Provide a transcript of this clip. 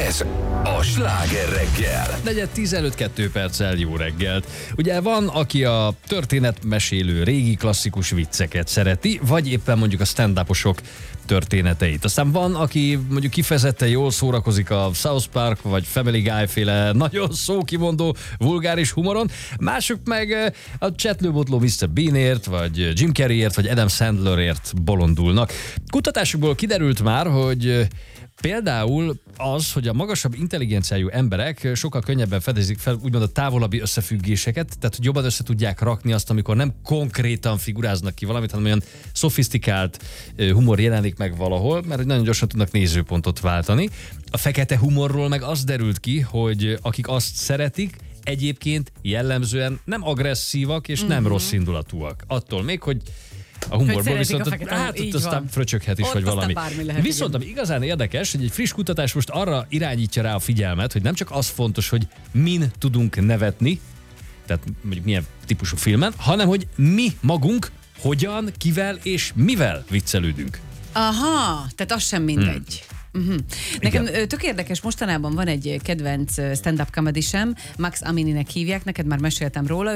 Ez a Sláger reggel. 4:15 perccel jó reggelt. Ugye van, aki a történetmesélő régi klasszikus vicceket szereti, vagy éppen mondjuk a stand-uposok történeteit. Aztán van, aki mondjuk kifejezetten jól szórakozik a South Park vagy Family Guy féle nagyon szókimondó, vulgáris humoron. Mások meg a csetlőbotló Mr. Beanért, vagy Jim Carreyért, vagy Adam Sandlerért bolondulnak. Kutatásokból kiderült már, hogy például az, hogy a magasabb intelligenciájú emberek sokkal könnyebben fedezik fel úgymond a távolabbi összefüggéseket, tehát hogy jobban össze tudják rakni azt, amikor nem konkrétan figuráznak ki valamit, hanem olyan szofisztikált humor jelenik meg valahol, mert nagyon gyorsan tudnak nézőpontot váltani. A fekete humorról meg az derült ki, hogy akik azt szeretik, egyébként jellemzően nem agresszívak és nem rossz indulatúak. Attól még, hogy a humorból viszont ott aztán fröcsöghet is, ott vagy valami. Viszont ami igazán érdekes, hogy egy friss kutatás most arra irányítja rá a figyelmet, hogy nem csak az fontos, hogy min tudunk nevetni, tehát mondjuk milyen típusú filmen, hanem hogy mi magunk hogyan, kivel és mivel viccelődünk. Aha, tehát az sem mindegy. Nekem tök érdekes, mostanában van egy kedvenc stand-up comedy-sem, Max Amininek hívják, neked már meséltem róla,